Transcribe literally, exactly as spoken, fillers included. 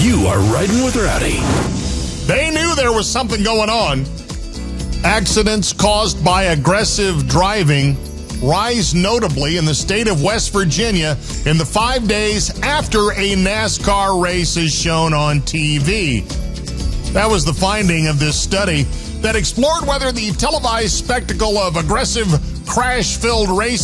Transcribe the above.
You are riding with Rowdy. They knew there was something going on. Accidents caused by aggressive driving rise notably in the state of West Virginia in the five days after a NASCAR race is shown on T V. That was the finding of this study that explored whether the televised spectacle of aggressive crash-filled racing